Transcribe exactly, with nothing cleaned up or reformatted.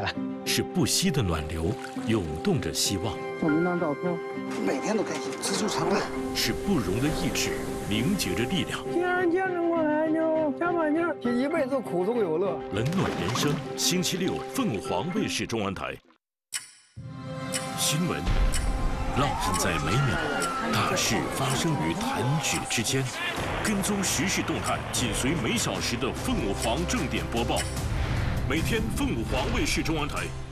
来。 是不息的暖流，涌动着希望。 我们当照片，每天都开心，知足常乐。 是不容的意志，凝结着力量。 既然见着我还就加把劲儿，这一辈子苦中有乐。 冷暖人生，星期六凤凰卫视中文台。新闻烙印在每秒，大事发生于弹指之间。跟踪时事动态，紧随每小时的凤凰正点播报。每天凤凰卫视中文台